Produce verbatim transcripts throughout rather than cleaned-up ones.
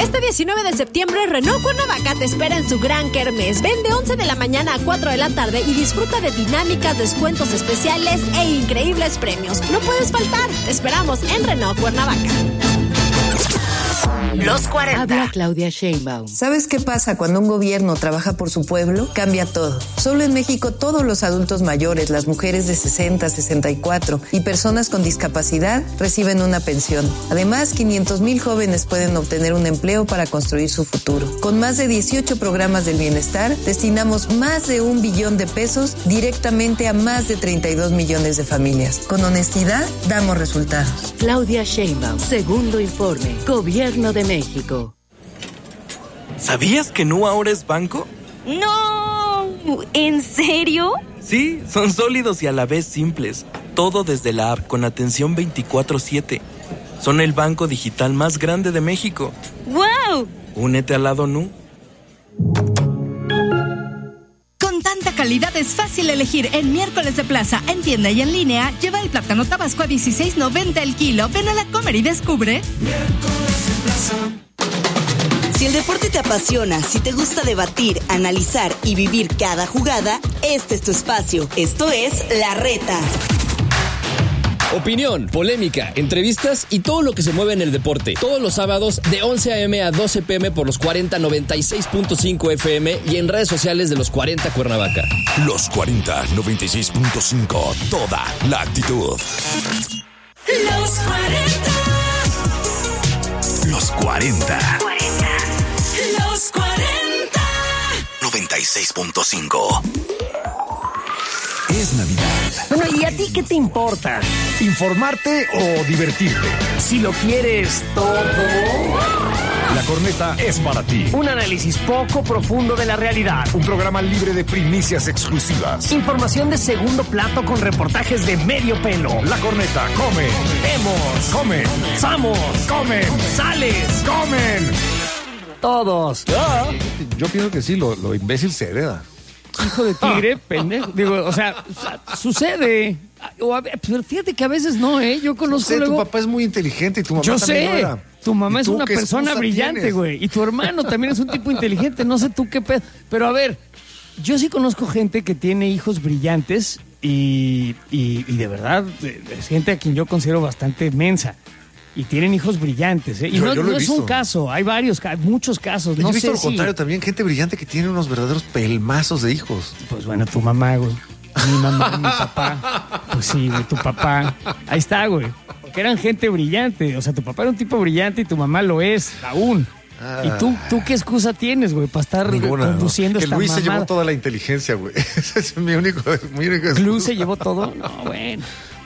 Este diecinueve de septiembre, Renault Cuernavaca te espera en su gran kermés. Ven de once de la mañana a cuatro de la tarde y disfruta de dinámicas, descuentos especiales e increíbles premios. No puedes faltar. Te esperamos en Renault Cuernavaca. Los cuarenta. Habla Claudia Sheinbaum. ¿Sabes qué pasa cuando un gobierno trabaja por su pueblo? Cambia todo. Solo en México todos los adultos mayores, las mujeres de sesenta, sesenta y cuatro y personas con discapacidad reciben una pensión. Además, quinientos mil jóvenes pueden obtener un empleo para construir su futuro. Con más de dieciocho programas del bienestar, destinamos más de un billón de pesos directamente a más de treinta y dos millones de familias. Con honestidad, damos resultados. Claudia Sheinbaum, segundo informe. Gobierno de México. ¿Sabías que Nu ahora es banco? ¡No! ¿En serio? Sí, son sólidos y a la vez simples. Todo desde la app con atención veinticuatro siete. Son el banco digital más grande de México. ¡Wow! Únete al lado Nu. Con tanta calidad es fácil elegir en Miércoles de Plaza, en tienda y en línea. Lleva el plátano tabasco a dieciséis noventa el kilo. Ven a la Comer y descubre. Si el deporte te apasiona, si te gusta debatir, analizar y vivir cada jugada, este es tu espacio. Esto es La Reta. Opinión, polémica, entrevistas y todo lo que se mueve en el deporte. Todos los sábados de once a.m. a doce p.m. por los cuarenta noventa y seis punto cinco F M y en redes sociales de los cuarenta Cuernavaca. Los cuarenta noventa y seis punto cinco, toda la actitud. Los cuarenta. Los cuarenta. Los cuarenta. noventa y seis punto cinco. Es Navidad. Bueno, ¿y a ti qué te importa? ¿Informarte o divertirte? Si lo quieres todo... La Corneta es para ti. Un análisis poco profundo de la realidad. Un programa libre de primicias exclusivas. Información de segundo plato con reportajes de medio pelo. La Corneta come. Vemos. Comen. Somos. Comen. Sales. Comen. Todos. Ah. Yo pienso que sí, lo, lo imbécil se hereda. Hijo de tigre, pendejo. Digo, o sea, sucede. O a, pero fíjate que a veces no, ¿eh? Yo conozco no sé, luego... tu papá es muy inteligente y tu mamá Yo también sé. lo era. Tu mamá es una qué persona brillante, güey. Y tu hermano también es un tipo inteligente. No sé tú qué pedo. Pero a ver, yo sí conozco gente que tiene hijos brillantes y, y, y de verdad es gente a quien yo considero bastante mensa. Y tienen hijos brillantes, ¿eh? Y yo, no, yo lo no he es visto. un caso, hay varios, hay muchos casos. Yo No he visto sé lo si... contrario también, gente brillante que tiene unos verdaderos pelmazos de hijos. Pues bueno, tu mamá, güey. Mi mamá, mi papá. Pues sí, güey, tu papá. Ahí está, güey. Porque eran gente brillante. O sea, tu papá era un tipo brillante y tu mamá lo es, aún. Ah. ¿Y tú, tú qué excusa tienes, güey, para estar Ninguna, conduciendo ¿no? esta Que Luis mamada? se llevó toda la inteligencia, güey. Ese es mi único... Mi único ¿Luis se llevó todo? No, bueno.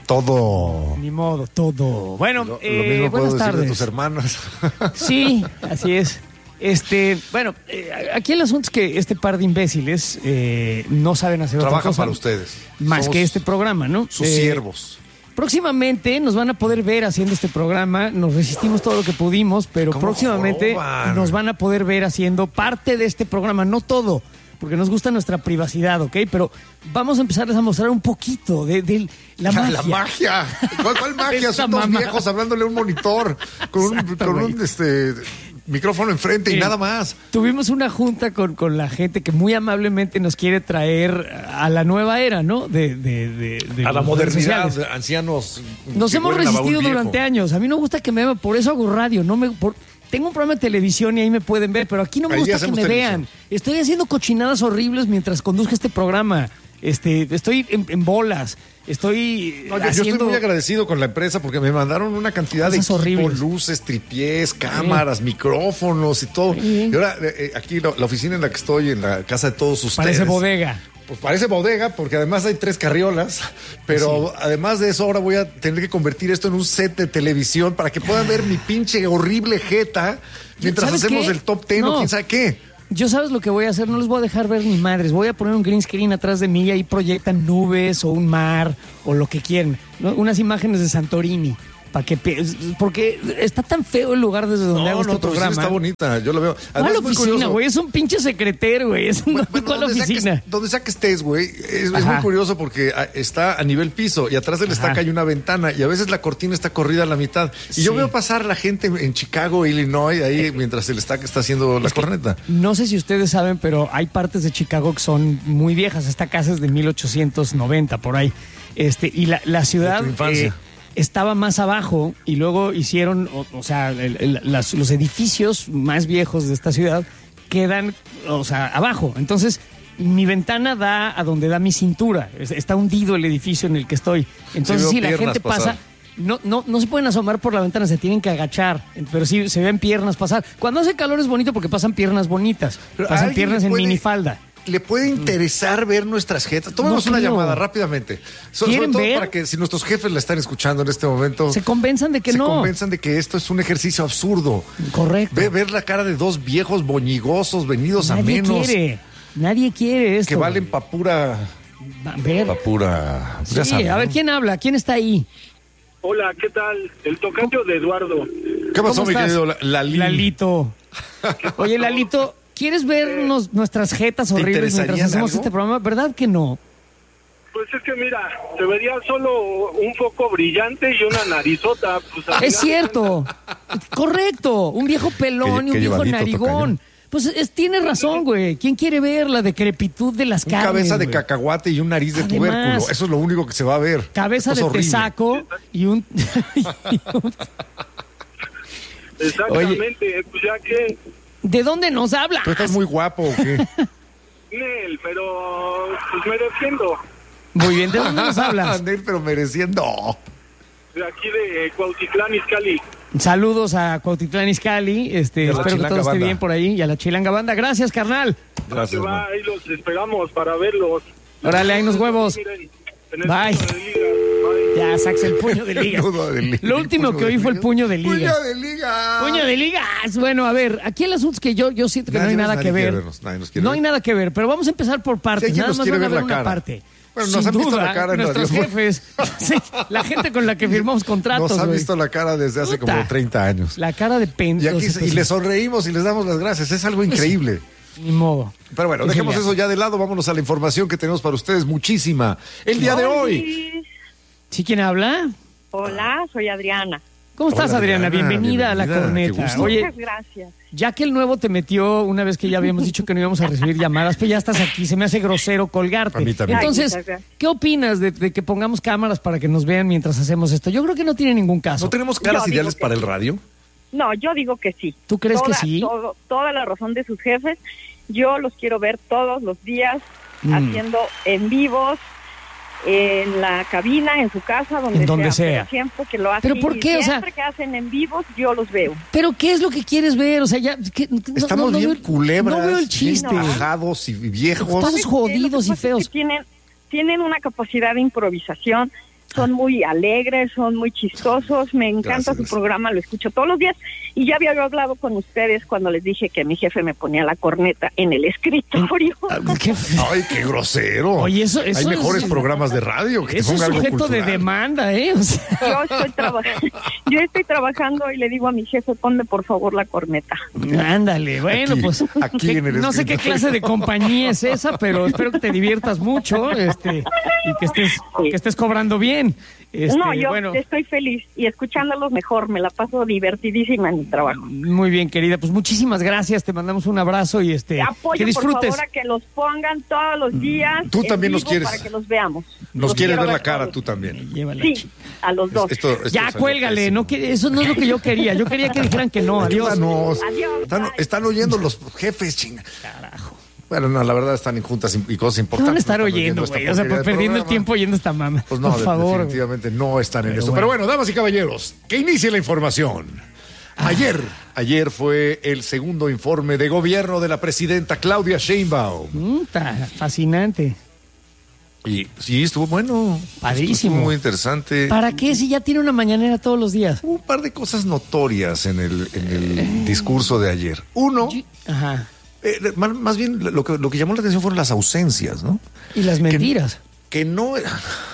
Todo. Ni modo, todo. Bueno, lo, eh, lo mismo buenas puedo tardes. decir de tus hermanos. Sí, así es. Este, bueno, eh, aquí el asunto es que este par de imbéciles eh, no saben hacer Trabajan otra cosa para ustedes. Más Somos que este programa, ¿no? Sus Eh, siervos. Próximamente nos van a poder ver haciendo este programa. Nos resistimos todo lo que pudimos, pero próximamente joroban? nos van a poder ver haciendo parte de este programa, no todo, porque nos gusta nuestra privacidad, ¿ok? Pero vamos a empezarles a mostrar un poquito de, de la magia. La magia. ¿Cuál, cuál magia? Esta Son dos mamá. viejos hablándole a un monitor con un, Exacto, con güey. un este, micrófono enfrente Sí. y nada más. Tuvimos una junta con, con la gente que muy amablemente nos quiere traer a la nueva era, ¿no? De, de, de, de A la los modernidad, redes sociales. de ancianos. Nos que hemos huelen a baúl resistido viejo. durante años. A mí no me gusta que me vean, por eso hago radio. No me, por- tengo un programa de televisión y ahí me pueden ver, pero aquí no me Ahí gusta que hacemos me televisión. vean. Estoy haciendo cochinadas horribles mientras conduzco este programa. Este, estoy en, en bolas. Estoy No, yo, yo haciendo estoy muy agradecido con la empresa porque me mandaron una cantidad de Cosas equipo, horribles. luces, tripiés, cámaras, micrófonos y todo. Sí. Y ahora, eh, eh, aquí la, la oficina en la que estoy, en la casa de todos ustedes. Parece bodega. Pues parece bodega, porque además hay tres carriolas, pero Sí. además de eso ahora voy a tener que convertir esto en un set de televisión para que puedan ver mi pinche horrible jeta mientras ¿Sabes hacemos qué? el top ten No. o quién sabe qué. Yo sabes lo que voy a hacer, no les voy a dejar ver ni madres, voy a poner un green screen atrás de mí y ahí proyectan nubes o un mar o lo que quieran, ¿no? Unas imágenes de Santorini. para que porque está tan feo el lugar desde donde no, hago este no, programa. Está bonita, yo lo veo. Además, la oficina, güey, es un pinche secretario, güey, es una bueno, la oficina. Sea que, donde sea que estés, güey, es, es muy curioso porque está a nivel piso y atrás del estaca hay una ventana y a veces la cortina está corrida a la mitad. Y sí. yo veo pasar la gente en Chicago, Illinois, ahí mientras el estaca está haciendo la es corneta. No sé si ustedes saben, pero hay partes de Chicago que son muy viejas. Esta casa es de mil ochocientos noventa, por ahí. Este, y la, la ciudad eh, estaba más abajo y luego hicieron, o, o sea, el, el, las, los edificios más viejos de esta ciudad quedan, o sea, abajo. Entonces, mi ventana da a donde da mi cintura. Está hundido el edificio en el que estoy. Entonces, si sí, la gente pasar. pasa... No, no, no se pueden asomar por la ventana, se tienen que agachar, pero sí se ven piernas pasar. Cuando hace calor es bonito porque pasan piernas bonitas, pero pasan piernas en minifalda. ¿Le puede interesar ver nuestras jetas? Tómanos no una creo. llamada rápidamente. So, sobre todo ver? Para que si nuestros jefes la están escuchando en este momento... Se convenzan de que se no. Se convenzan de que esto es un ejercicio absurdo. Correcto. Ve, ver la cara de dos viejos boñigosos venidos Nadie a menos. Nadie quiere. Nadie quiere esto. Que valen pa' pura... A ver. Pa' pura... Sí, saben, a ver, ¿quién habla? ¿Quién está ahí? Hola, ¿qué tal? El tocayo de Eduardo. ¿Qué pasó, mi querido Lalín? Lalito. Oye, Lalito, ¿quieres vernos eh, nuestras jetas horribles mientras hacemos algo? Este programa? ¿Verdad que no? Pues es que mira, te vería solo un foco brillante y una narizota. Pues, es cierto. Correcto. Un viejo pelón y un viejo narigón. Tocayo. Pues es, tienes razón, güey. ¿Quién quiere ver la decrepitud de las un carnes? Cabeza de güey? Cacahuate y un nariz de Además, tubérculo. Eso es lo único que se va a ver. Cabeza de tesaco y un... Exactamente. Oye, pues ya que... ¿De dónde nos hablas? ¿Tú estás muy guapo o qué? Nel, pero pues me defiendo. Muy bien, ¿de dónde nos hablas? Nel, pero mereciendo. De aquí de Cuautitlán, Izcalli. Saludos a Cuautitlán Izcalli, este, espero que todo esté bien por ahí y a la Chilanga Banda. Gracias, carnal. Gracias. Va, ahí los esperamos para verlos. Órale, ahí nos huevos. Miren, Bye. Bye. Ya, saques el puño de liga. de liga. Lo último que oí fue el puño de liga. Puño de liga. Puño de liga. Bueno, a ver, aquí el asunto es que yo, yo siento que nadie, no hay nada que ver. Vernos, no hay nada que ver, pero vamos a empezar por partes. Sí, nada más van a ver una cara. parte. Bueno, nos Sin han visto duda, la cara en nuestros radio. jefes, sí, la gente con la que firmamos contratos. Nos han wey. visto la cara desde hace Puta, como treinta años. La cara de pendejo. Y, aquí, y les sonreímos y les damos las gracias. Es algo increíble. Ni modo. Pero bueno, es dejemos genial. Eso ya de lado. Vámonos a la información que tenemos para ustedes. Muchísima. El día de hoy. ¿Sí quién habla? Hola, soy Adriana. ¿Cómo estás, Hola, Adriana? Adriana? Bienvenida, bienvenida a la corneta. Oye, muchas gracias. Ya que el nuevo te metió una vez que ya habíamos dicho que no íbamos a recibir llamadas, pues ya estás aquí, se me hace grosero colgarte. A mí también. Entonces, ¿qué opinas de, de que pongamos cámaras para que nos vean mientras hacemos esto? Yo creo que no tiene ningún caso. ¿No tenemos caras yo ideales para sí. el radio? No, yo digo que sí. ¿Tú crees toda, que sí? Todo, toda la razón de sus jefes. Yo los quiero ver todos los días mm. haciendo en vivos, en la cabina, en su casa, donde, en donde sea. sea. Siempre que lo hacen. ¿Pero por qué? Y o sea, siempre que hacen en vivos, yo los veo. ¿Pero qué es lo que quieres ver? O sea, ya... Que, no, Estamos no, bien no veo, culebras, no veo el chiste. bien bajados y viejos. Todos jodidos y feos. Es que tienen, tienen una capacidad de improvisación. Son muy alegres, son muy chistosos, me encanta Gracias. Su programa, lo escucho todos los días y ya había hablado con ustedes cuando les dije que mi jefe me ponía la corneta en el escritorio. ¿Qué? Ay, qué grosero. Oye, eso, eso Hay mejores es, programas de radio que eso te ponga es sujeto algo de demanda, ¿eh? O sea. Yo estoy trabajando, yo estoy trabajando y le digo a mi jefe, ponme por favor la corneta. Ándale, bueno, aquí, pues aquí que, en el no sé qué clase de compañía es esa, pero espero que te diviertas mucho, este, y que estés, sí. que estés cobrando bien. Este, no, yo bueno. estoy feliz y escuchándolos mejor, me la paso divertidísima en mi trabajo. Muy bien, querida, pues muchísimas gracias, te mandamos un abrazo y este, apoyo, que disfrutes. Por favor, a que los pongan todos los días. Tú también nos quieres. Para que los veamos. Nos los quieres ver la ver cara, todos. tú también. Llévala. Sí, a los dos. Esto, esto ya, cuélgale, no, que, eso no es lo que yo quería, yo quería que dijeran que no, adiós. Adiós. Adiós. Están, están oyendo los jefes, chinga. Carajo. Bueno, no, la verdad están en juntas y cosas importantes. Van a estar no oyendo, güey. O sea, pues perdiendo el tiempo oyendo esta mama. Pues no, por favor. definitivamente no están en Pero eso. bueno. Pero bueno, damas y caballeros, que inicie la información. Ayer, ayer fue el segundo informe de gobierno de la presidenta Claudia Sheinbaum. Mm, está fascinante. Y sí, estuvo bueno. Padrísimo. Estuvo muy interesante. ¿Para qué si ya tiene una mañanera todos los días? Hubo un par de cosas notorias en el, en el discurso de ayer. Uno... Ajá. Eh, más, más bien lo que, lo que llamó la atención fueron las ausencias, ¿no? Y las mentiras. Que, que no...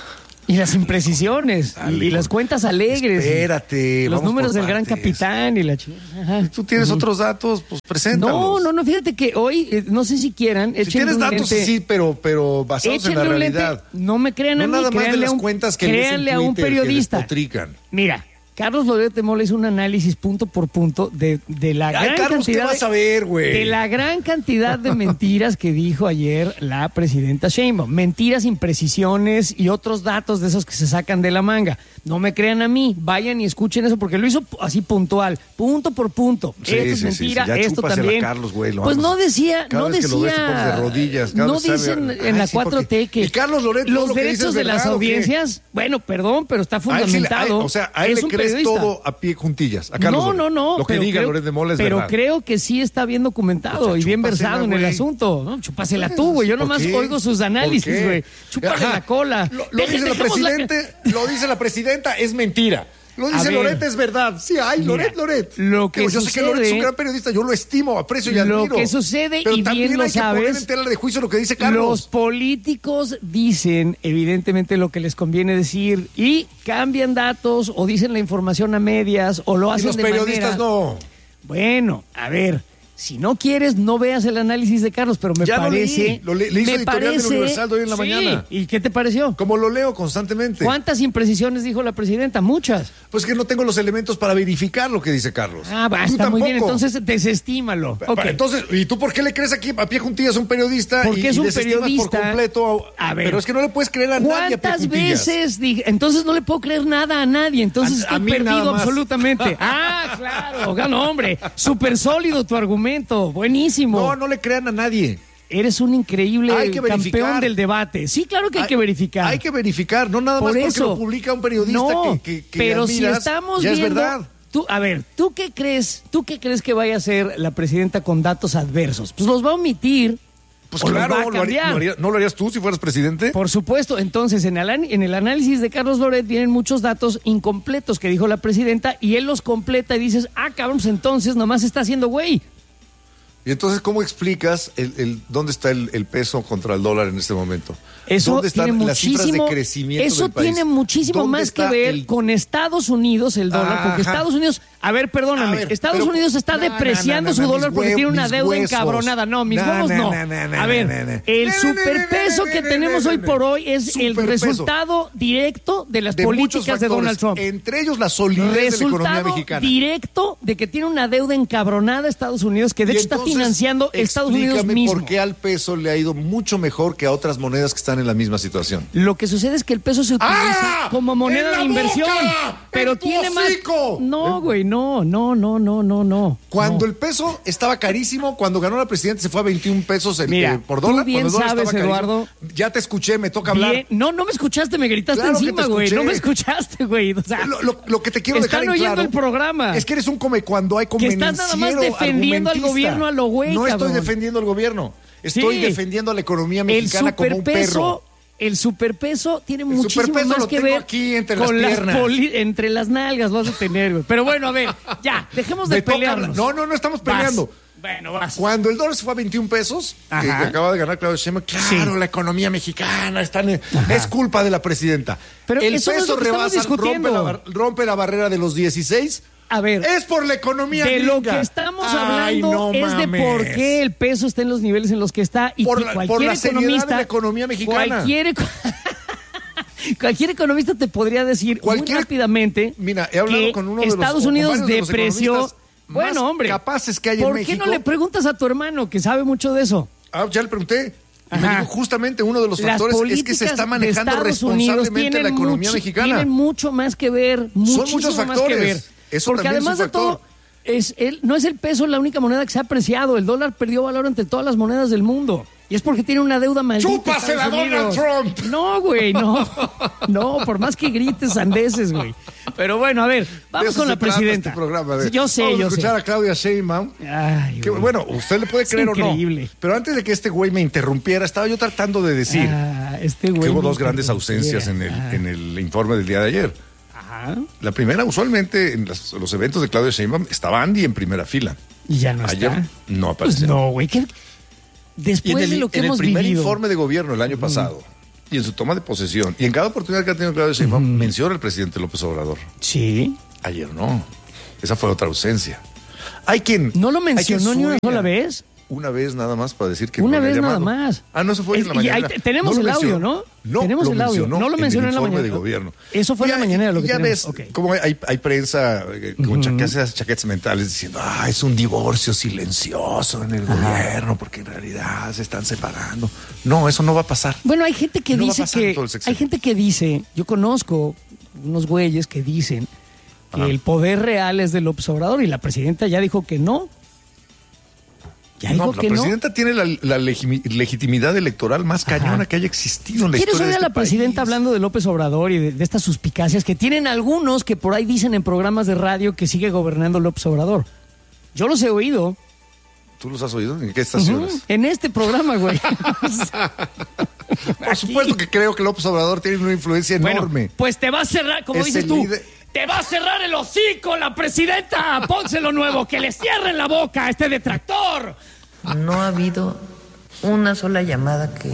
Y las imprecisiones, Dale, y, y las cuentas alegres. Espérate. Los números del partes. Gran Capitán y la chingada. Tú tienes uh-huh. otros datos, pues preséntalos. No, no, no, fíjate que hoy, eh, no sé si quieran. Si tienes datos, lente, sí, pero, pero basados en la realidad. Lente, no me crean no a mí, nada más de las un, cuentas que créanle a un periodista. Mira, Carlos Loret de Mola hizo un análisis punto por punto de, de la Ay, gran Carlos, cantidad ¿qué vas a ver, güey? de la gran cantidad de mentiras que dijo ayer la presidenta Sheinbaum. Mentiras, imprecisiones y otros datos de esos que se sacan de la manga. No me crean a mí, vayan y escuchen eso porque lo hizo así puntual, punto por punto. Sí, esto es sí, mentira, sí, sí. esto también. Carlos, güey, pues no decía, cada no vez decía, que lo ves, te pones de rodillas, cada no vez sabe, dicen ay, en la sí, cuatro T porque, que y Carlos Loret, los lo que derechos dice de las audiencias, bueno, perdón, pero está fundamentado. A él, a, o sea, a él es le crees periodista. todo a pie juntillas. A Carlos no, no, no. Lo que diga creo, Loret de Mola es pero verdad. Pero creo que sí está bien documentado o sea, y bien versado en el güey. asunto. ¿No? Chúpasela tú, güey. Yo nomás oigo sus análisis, güey. Chúpale la cola. Lo, lo dice la presidente, la... lo dice la presidenta, es mentira. Lo dice Loret, es verdad. Sí, hay, Loret, Mira, Loret. Lo que Digo, yo sucede, sé que Loret es un gran periodista, yo lo estimo, aprecio y admiro. Lo que sucede, pero y también bien lo hay sabes, que poner en tela de juicio lo que dice Carlos. Los políticos dicen, evidentemente, lo que les conviene decir y cambian datos o dicen la información a medias o lo hacen y los de periodistas manera... no. Bueno, a ver... Si no quieres, no veas el análisis de Carlos, pero me ya parece... Lo leí, lo le, le hizo me editorial parece, del Universal de hoy en la sí. mañana. ¿Y qué te pareció? Como lo leo constantemente. ¿Cuántas imprecisiones dijo la presidenta? Muchas. Pues que no tengo los elementos para verificar lo que dice Carlos. Ah, va, está muy bien, entonces desestímalo. Okay. Entonces, ¿y tú por qué le crees aquí a pie juntillas a un periodista? Porque y, es un y periodista. Por completo a, a ver, pero es que no le puedes creer a nadie a pie ¿Cuántas juntillas? veces dije? Entonces no le puedo creer nada a nadie, entonces a, estoy a perdido absolutamente. Ah, claro, gano, hombre. Súper sólido tu argumento, buenísimo. No, no le crean a nadie. Eres un increíble campeón verificar. del debate. Sí, claro que hay, hay que verificar. Hay que verificar, no nada Por más porque eso. lo publica un periodista no, que, que, que pero admiras, si estamos ya viendo, es verdad. Tú, a ver, ¿tú qué crees? ¿Tú qué crees que vaya a hacer la presidenta con datos adversos? Pues los va a omitir. Pues o claro, los va a lo haría, lo haría, ¿no lo harías tú si fueras presidente? Por supuesto. Entonces, en el, en el análisis de Carlos Loret vienen muchos datos incompletos que dijo la presidenta y él los completa y dices, ah, cabrón, pues entonces nomás está haciendo güey. Y entonces, ¿cómo explicas el, el dónde está el, el peso contra el dólar en este momento? Eso ¿Dónde están tiene las cifras muchísimo, de crecimiento eso del país? tiene muchísimo más que ver el... con Estados Unidos, el dólar, Ajá. porque Estados Unidos, a ver, perdóname, a ver, Estados pero, Unidos está no, depreciando no, no, no, su dólar porque huevos, tiene una deuda huesos. encabronada. No, mis no, huevos no. no, no, no a ver, no, no, el no, superpeso no, no, que no, tenemos no, hoy no, por hoy es superpeso. el resultado directo de las de políticas factores, de Donald Trump. Entre ellos la solidez resultado de la economía mexicana. Directo de que tiene una deuda encabronada Estados Unidos, que de hecho está financiando Estados Unidos mismo. ¿Por qué al peso le ha ido mucho mejor que a otras monedas que están en la misma situación? Lo que sucede es que el peso se utiliza ¡Ah! como moneda de inversión, boca! pero tiene hocico! más. No, güey, no, no, no, no, no, no. Cuando no. el peso estaba carísimo, cuando ganó la presidenta se fue a veintiún pesos el, Mira, eh, por dólar. Tú bien cuando el dólar sabes, estaba Eduardo. Ya te escuché, me toca hablar. Bien. No, no me escuchaste, me gritaste claro encima, güey. No me escuchaste, güey. O sea, lo, lo, lo que te quiero dejar en están oyendo claro el programa. Es que eres un come cuando hay convenciero. Que estás nada más defendiendo al gobierno a lo güey, No cabrón. estoy defendiendo al gobierno. Estoy sí. defendiendo a la economía mexicana como un perro. El superpeso tiene el muchísimo superpeso más lo que tengo ver aquí entre con las las piernas. poli- entre las nalgas vas a tener, güey. Pero bueno, a ver, ya, dejemos de Me toca pelearnos. hablar. No, no, no estamos peleando. Vas. Bueno, vas. Cuando el dólar se fue a veintiún pesos, que, que acaba de ganar Claudio Sheinbaum, claro, sí. la economía mexicana está en, es culpa de la presidenta. Pero el eso peso no es rebasa, rompe la, rompe la barrera de los dieciséis. A ver, es por la economía de gringa. lo que estamos Ay, hablando no es de por qué el peso está en los niveles en los que está y por que la, cualquier por la economista de la economía mexicana. Cualquier, cualquier economista te podría decir cualquier, muy rápidamente mira, he hablado que con uno de Estados los, Unidos de los depreció. Bueno, hombre, capaces que hay ¿por en qué México? no le preguntas a tu hermano que sabe mucho de eso? Ah, ya le pregunté. Y me dijo justamente uno de los factores es que se está manejando responsablemente la economía mucho, mexicana. Tienen mucho más que ver, son muchos factores. Más que ver. Eso porque además es un de todo, es el, no es el peso la única moneda que se ha apreciado. El dólar perdió valor entre todas las monedas del mundo. Y es porque tiene una deuda maldita. ¡Chúpasela a Donald Trump! No, güey, no. No, por más que grites sandeces, güey. Pero bueno, a ver, vamos con la presidenta. Este programa, yo sé, vamos yo a escuchar sé. a Claudia Sheinbaum. Ay, que, bueno, usted le puede es creer increíble. o no. Pero antes de que este güey me interrumpiera, estaba yo tratando de decir ah, este güey que hubo dos grandes ausencias en el, ah. en el informe del día de ayer. Ajá. La primera, usualmente en los, los eventos de Claudia Sheinbaum estaba Andy en primera fila. Y ya no ayer está. no apareció. Pues no, güey, ¿qué? Después y en el, de lo que en hemos el primer vivido. informe de gobierno el año pasado, y en su toma de posesión, y en cada oportunidad que ha tenido Claudia Sheinbaum, uh-huh. menciona al presidente López Obrador. Sí. Ayer no. Esa fue otra ausencia. Hay quien... ¿No lo mencionó ni una sola vez? Una vez nada más para decir que una no vez nada más. Ah, no, eso fue es, en la mañana. Ahí tenemos no el audio, ¿no? No, tenemos lo el audio. No lo mencionó en, en la mañana. De gobierno. Eso fue en la mañana lo que ya tenemos. ves, okay. como hay, hay prensa eh, con uh-huh. chaquetas, chaquetas mentales diciendo, ah, es un divorcio silencioso en el uh-huh. gobierno porque en realidad se están separando. No, eso no va a pasar. Bueno, hay gente que no dice que hay gente que dice, yo conozco unos güeyes que dicen que Ajá. el poder real es del López Obrador y la presidenta ya dijo que no. Ya no, dijo la que presidenta no. tiene la, la legitimidad electoral más Ajá. cañona que haya existido en la historia de este a la país. presidenta hablando de López Obrador y de, de estas suspicacias que tienen algunos que por ahí dicen en programas de radio que sigue gobernando López Obrador? Yo los he oído. ¿Tú los has oído? ¿En qué estaciones? Uh-huh. En este programa, güey. Por supuesto que creo que López Obrador tiene una influencia bueno, enorme. Pues te va a cerrar, como es dices tú, líder... te va a cerrar el hocico la presidenta. Pónselo nuevo, que le cierren la boca a este detractor. No ha habido una sola llamada que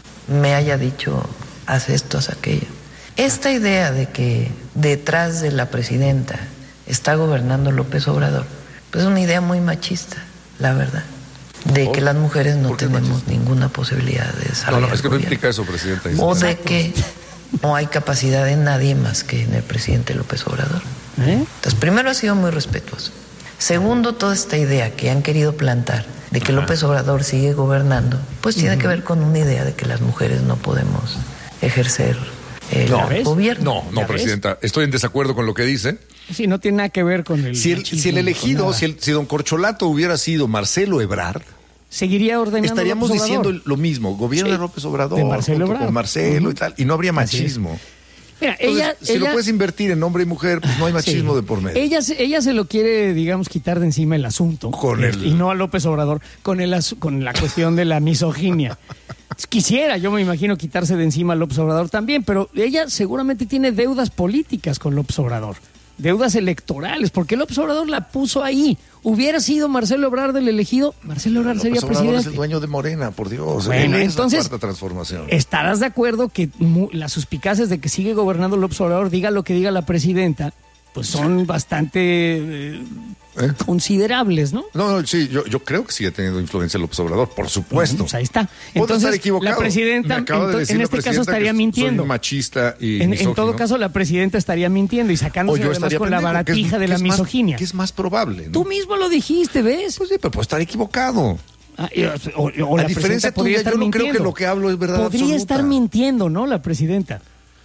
me haya dicho haz esto, haz aquello. Esta idea de que detrás de la presidenta está gobernando López Obrador, pues es una idea muy machista, la verdad. De que las mujeres no tenemos ninguna posibilidad de desarrollar. No, no, es que no implica eso, presidenta. O de que no hay capacidad en nadie más que en el presidente López Obrador. ¿Eh? Entonces, primero ha sido muy respetuoso. Segundo, toda esta idea que han querido plantar de que Ajá. López Obrador sigue gobernando, pues tiene uh-huh. que ver con una idea de que las mujeres no podemos ejercer el no, gobierno. No, no, presidenta, ves? Estoy en desacuerdo con lo que dice. Sí, no tiene nada que ver con el... Si el, si el elegido, si, el, si don Corcholato hubiera sido Marcelo Ebrard, seguiría ordenando estaríamos diciendo lo mismo, gobierno sí, de López Obrador, de Marcelo Ebrard. Con Marcelo uh-huh. y tal, y no habría machismo. Mira, Entonces, ella, si ella, lo puedes invertir en hombre y mujer, pues no hay machismo sí. de por medio. Ella, ella se lo quiere, digamos, quitar de encima el asunto. Con el... Y no a López Obrador, con, el, con la cuestión de la misoginia. Quisiera, yo me imagino, quitarse de encima a López Obrador también, pero ella seguramente tiene deudas políticas con López Obrador. Deudas electorales, porque López Obrador la puso ahí. Hubiera sido Marcelo Ebrard el elegido, Marcelo Ebrard sería López Obrador presidente. es el dueño de Morena, por Dios. Bueno, Él es entonces, la cuarta transformación. ¿estarás de acuerdo que mu- las suspicacias de que sigue gobernando López Obrador, diga lo que diga la presidenta, pues son bastante eh, ¿Eh? considerables, ¿no? No, no, sí, yo, yo creo que sigue teniendo influencia López Obrador, por supuesto. Pues ahí está. Entonces, estar equivocado. La presidenta, en, to- en este caso, estaría mintiendo. Soy machista y en, en todo caso, la presidenta estaría mintiendo y sacándose además con la baratija es, de la misoginia. Más, que es más probable, ¿no? Tú mismo lo dijiste, ¿ves? Pues sí, pero puede estar equivocado. Ah, y, o, o a la diferencia tuya, estar yo no mintiendo. creo que lo que hablo es verdad Podría absoluta. estar mintiendo, ¿no? La presidenta.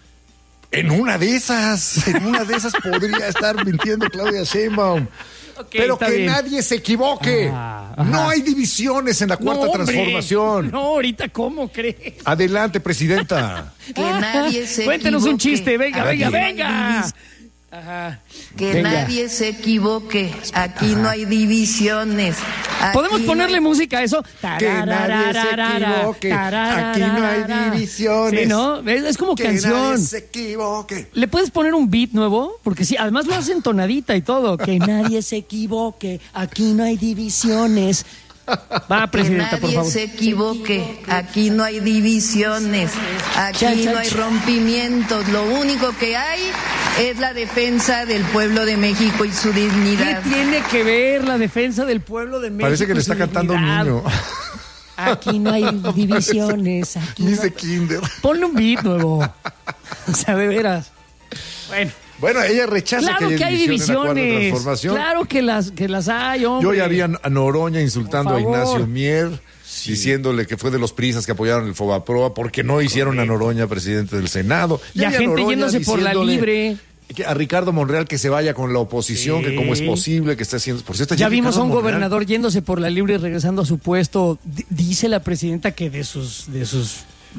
En una de esas, en una de esas podría estar mintiendo Claudia Sheinbaum. Okay, pero que bien. Nadie se equivoque. Ah, no hay divisiones en la cuarta no, transformación. No, ahorita, ¿cómo crees? Adelante, presidenta. Que nadie se Cuéntenos equivoque. un chiste, venga, venga, Nadie. venga. Ajá. Que venga. nadie se equivoque. Aquí no hay divisiones. Aquí ¿podemos ponerle no... música a eso? Que nadie se equivoque. Aquí no hay divisiones. Sí, ¿no? Es, es como que canción. Que nadie se equivoque. ¿Le puedes poner un beat nuevo? Porque sí, además lo hace entonadita y todo. Que nadie se equivoque. Aquí no hay divisiones. Va, presidenta, por favor. Que nadie se equivoque. Aquí no hay divisiones. Aquí cha, cha, no hay rompimientos. Lo único que hay es la defensa del pueblo de México y su dignidad. ¿Qué tiene que ver la defensa del pueblo de México? Parece que le está cantando dignidad? Un niño. Aquí no hay divisiones. Aquí Dice no... Kinder. Ponle un beat nuevo. O sea, de veras. Bueno. Bueno, ella rechaza claro que haya que hay división divisiones. En la cuarta transformación. Claro que las, que las hay, hombre. Yo ya vi a Noroña insultando a Ignacio Mier, sí. diciéndole que fue de los prisas que apoyaron el Fobaproa porque no hicieron Correcto. A Noroña presidente del Senado. Y, y a gente Noroña yéndose por la libre. A Ricardo Monreal que se vaya con la oposición, sí. que cómo es posible que esté haciendo... Por cierto, ya vimos Ricardo a un Monreal. gobernador yéndose por la libre y regresando a su puesto. D- dice la presidenta que de sus... De sus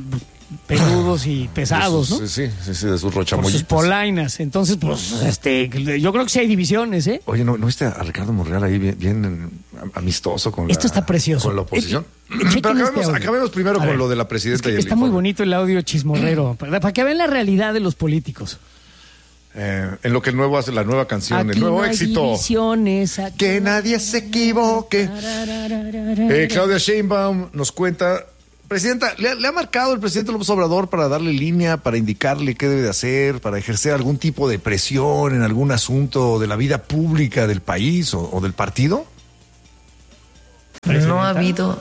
peludos y pesados, sus, ¿no? Sí, sí, sí, de sus rochamollitas. Por sus polainas. Entonces, pues, este, yo creo que sí hay divisiones, ¿eh? Oye, ¿no, no viste a Ricardo Monreal ahí bien, bien amistoso con Esto la, está precioso. Con la oposición? Eh, eh, Pero acabemos, este acabemos primero a con ver, lo de la presidenta. Es que y el está informe. muy bonito el audio chismorrero, ¿verdad? Para que vean la realidad de los políticos. Eh, en lo que el nuevo hace la nueva canción, aquí el nuevo no hay éxito. Divisiones, aquí que nadie se equivoque. Eh, Claudia Sheinbaum nos cuenta Presidenta, ¿le, ¿le ha marcado el presidente López Obrador para darle línea, para indicarle qué debe de hacer, para ejercer algún tipo de presión en algún asunto de la vida pública del país o, o del partido? No ha habido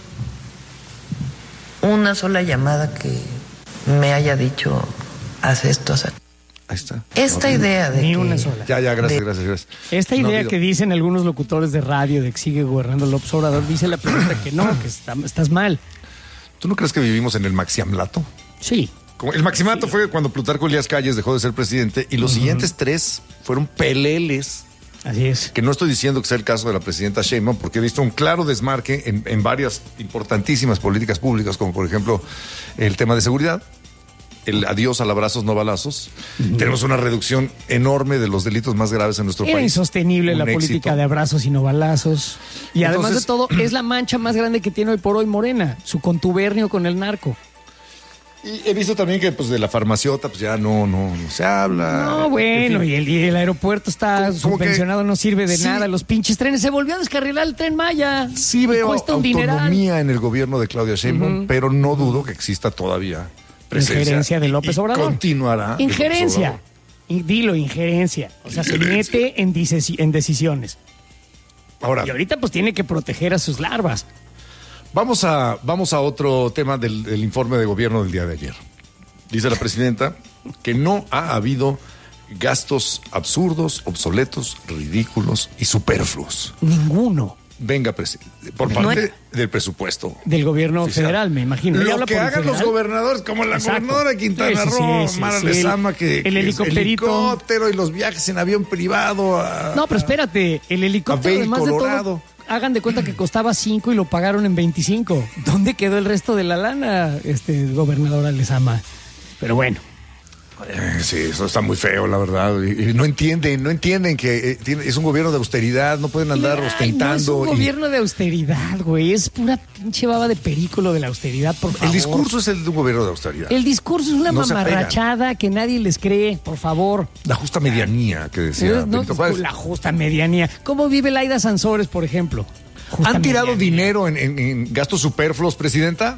una sola llamada que me haya dicho, haz esto, haz. Ahí está. Esta no, idea de Ni que... una sola. Ya, ya, gracias, de... gracias, gracias. Esta no idea que dicen algunos locutores de radio de que sigue gobernando López Obrador, dice la pregunta que no, que está, estás mal. ¿Tú no crees que vivimos en el maxiamlato? Sí. Como el maximato sí. Fue cuando Plutarco Elías Calles dejó de ser presidente y los uh-huh. siguientes tres fueron peleles. Así es. Que no estoy diciendo que sea el caso de la presidenta Sheinbaum, porque he visto un claro desmarque en, en varias importantísimas políticas públicas, como por ejemplo el tema de seguridad, el adiós al abrazos no balazos. Uh-huh. Tenemos una reducción enorme de los delitos más graves en nuestro Era país. Era insostenible un la éxito. política de abrazos y no balazos. Y Entonces, además de todo, es la mancha más grande que tiene hoy por hoy Morena, su contubernio con el narco. Y he visto también que pues de la farmaciota pues ya no no, no se habla. No, bueno, en fin. y, el, y el aeropuerto está ¿Cómo, cómo subvencionado, que, no sirve de sí, nada. Los pinches trenes, se volvió a descarrilar el Tren Maya. Sí veo cuesta un autonomía dineral. en el gobierno de Claudia Sheinbaum, uh-huh. pero no dudo que exista todavía presencia. Injerencia de López Obrador. Continuará. Injerencia. Y dilo, injerencia. O sea, injerencia. Se mete en, dices, en decisiones. Ahora. Y ahorita pues tiene que proteger a sus larvas. Vamos a, vamos a otro tema del, del informe de gobierno del día de ayer. Dice la presidenta que no ha habido gastos absurdos, obsoletos, ridículos y superfluos. Ninguno. Venga, presidente, por parte no es... del presupuesto. Del gobierno oficial. Federal, me imagino. Lo que hagan los gobernadores, como la Exacto. gobernadora de Quintana sí, sí, Roo, sí, Mara sí, Lezama, que el helicópterito. helicóptero y los viajes en avión privado. A, no, pero espérate, el helicóptero, además Colorado. de todo, hagan de cuenta que costaba cinco y lo pagaron en veinticinco. ¿Dónde quedó el resto de la lana, este gobernadora Lezama? Pero bueno. Eh, sí, eso está muy feo, la verdad. Y, y no entienden, no entienden que eh, tiene, es un gobierno de austeridad, no pueden andar Ay, ostentando. No es un y... gobierno de austeridad, güey. Es pura pinche baba de perico de la austeridad, por favor. El discurso es el de un gobierno de austeridad. El discurso es una no mamarrachada que nadie les cree, por favor. La justa medianía que decía. No, no, la justa medianía. ¿Cómo vive Laida Sansores, por ejemplo? Justa ¿Han tirado medianía. dinero en, en, en gastos superfluos, presidenta?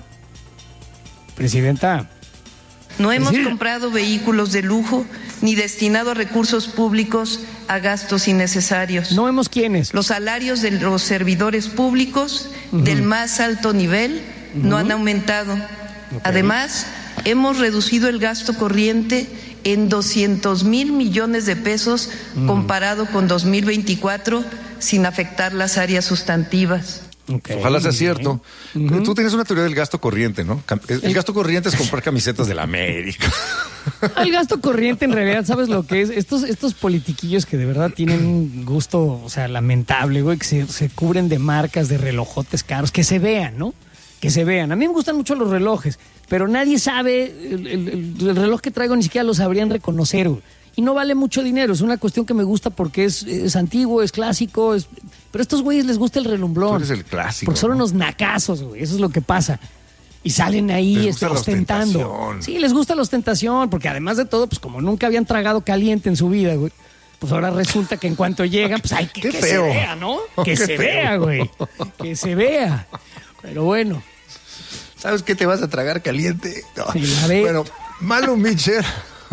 Presidenta. No hemos comprado vehículos de lujo ni destinado recursos públicos a gastos innecesarios. ¿No vemos quiénes? Los salarios de los servidores públicos uh-huh. del más alto nivel uh-huh. no han aumentado. Okay. Además, hemos reducido el gasto corriente en doscientos mil millones de pesos uh-huh. comparado con dos mil veinticuatro sin afectar las áreas sustantivas. Okay. Ojalá sea cierto. Uh-huh. Tú tienes una teoría del gasto corriente, ¿no? El, el gasto corriente es comprar camisetas de la América. El gasto corriente, en realidad, ¿sabes lo que es? Estos, estos politiquillos que de verdad tienen un gusto, o sea, lamentable, güey, que se, se cubren de marcas, de relojotes caros, que se vean, ¿no? Que se vean. A mí me gustan mucho los relojes, pero nadie sabe, el, el, el reloj que traigo ni siquiera lo sabrían reconocer, güey. Y no vale mucho dinero, es una cuestión que me gusta porque es, es antiguo, es clásico, es... pero a estos güeyes les gusta el relumblón. Tú eres el clásico. Porque son ¿no? unos nacazos, güey, eso es lo que pasa. Y salen ahí este, ostentando. Sí, les gusta la ostentación, porque además de todo, pues como nunca habían tragado caliente en su vida, güey, pues ahora resulta que en cuanto llegan, pues hay que, que se vea, ¿no? Que se feo. vea, güey. Que se vea. Pero bueno. ¿Sabes qué te vas a tragar caliente? No. Sí, la ve. Bueno, Malu Mitchell...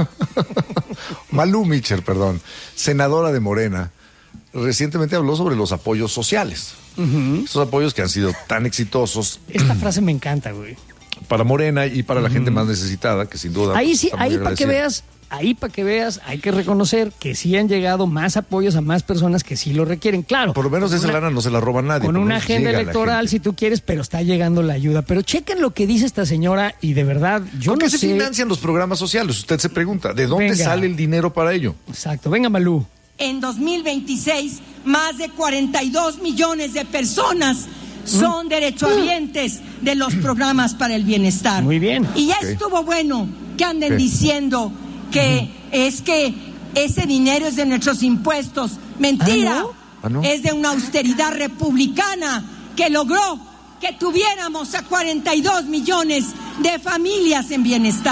Malu Mitchell, perdón, senadora de Morena, recientemente habló sobre los apoyos sociales. Uh-huh. Esos apoyos que han sido tan exitosos. Esta frase me encanta, güey. Para Morena y para la uh-huh. gente más necesitada, que sin duda. Ahí pues, sí, ahí para que veas, ahí para que veas, hay que reconocer que sí han llegado más apoyos a más personas que sí lo requieren. Claro. Por lo menos esa lana no se la roba nadie. Con una agenda electoral, si tú quieres, pero está llegando la ayuda. Pero chequen lo que dice esta señora y de verdad, yo ¿Con no qué sé... se financian los programas sociales? Usted se pregunta, ¿de dónde Venga. sale el dinero para ello? Exacto. Venga, Malú. En dos mil veintiséis, más de cuarenta y dos millones de personas son derechohabientes de los programas para el bienestar. Muy bien. Y ya Okay. estuvo bueno que anden Okay. diciendo que uh-huh. es que ese dinero es de nuestros impuestos. Mentira. ¿Ah, no? ¿Ah, no? Es de una austeridad republicana que logró que tuviéramos a cuarenta y dos millones de familias en bienestar.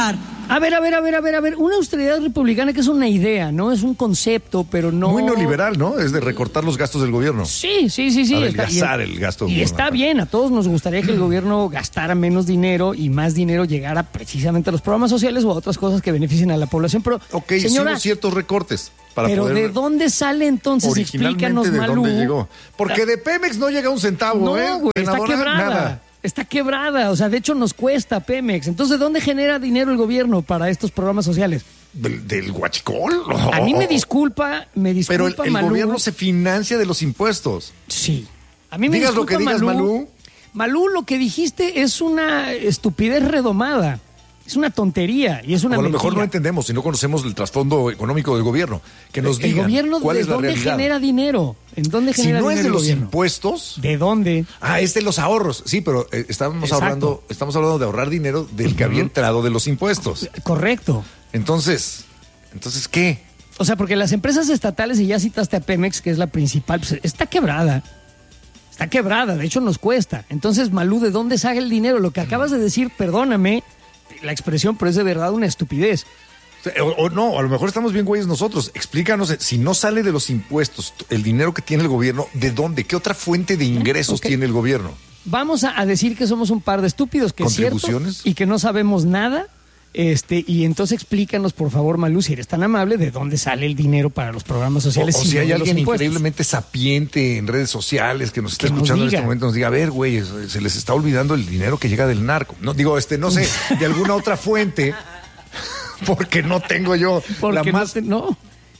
A ver, a ver, a ver, a ver, a ver. Una austeridad republicana que es una idea, ¿no? Es un concepto, pero no... Muy neoliberal, ¿no? Es de recortar los gastos del gobierno. Sí, sí, sí, sí. Adelgazar el gasto del Y gobierno. está bien, a todos nos gustaría que el gobierno gastara menos dinero y más dinero llegara precisamente a los programas sociales o a otras cosas que beneficien a la población, pero... Ok, señora, hicimos ciertos recortes. Para pero poder... ¿de dónde sale entonces? Explícanos, ¿de Malú. dónde llegó? Porque de Pemex no llega un centavo, no, ¿eh? No, güey, está quebrada. Nada. Está quebrada, o sea, de hecho nos cuesta Pemex. Entonces, ¿de dónde genera dinero el gobierno para estos programas sociales? ¿Del, del huachicol? Oh. A mí me disculpa, me disculpa, Pero el, el Malú. gobierno se financia de los impuestos. Sí. A mí me digas disculpa, lo que digas, Malú. Malú. Malú, lo que dijiste es una estupidez redomada. Es una tontería y es una o a lo mentira. mejor no entendemos si no conocemos el trasfondo económico del gobierno. Que nos el digan gobierno, cuál ¿de es la dónde realidad? genera dinero? ¿En dónde genera si no dinero es de el los gobierno? impuestos. ¿De dónde? Ah, es de los ahorros. Sí, pero eh, estamos Exacto. hablando, estamos hablando de ahorrar dinero del que Uh-huh. había entrado de los impuestos. Correcto. Entonces, entonces ¿qué? O sea, porque las empresas estatales, y ya citaste a Pemex, que es la principal, pues está quebrada. Está quebrada, de hecho nos cuesta. Entonces, Malú, ¿de dónde sale el dinero? Lo que acabas de decir, perdóname la expresión, pero es de verdad una estupidez. O, o no, a lo mejor estamos bien güeyes nosotros. Explícanos, si no sale de los impuestos, el dinero que tiene el gobierno, ¿de dónde? ¿Qué otra fuente de ingresos Okay. tiene el gobierno? Vamos a, a decir que somos un par de estúpidos, que es cierto, ¿Contribuciones? y que no sabemos nada. Este, y entonces explícanos, por favor, Malú, si eres tan amable, de dónde sale el dinero para los programas sociales. O, o si si no hay de los alguien impuestos. increíblemente sapiente en redes sociales que nos está Que nos escuchando en diga. este momento, nos diga, a ver, güey, se les está olvidando el dinero que llega del narco. No, digo, este, no sé, de alguna otra fuente, porque no tengo yo Porque la más... no, te- no.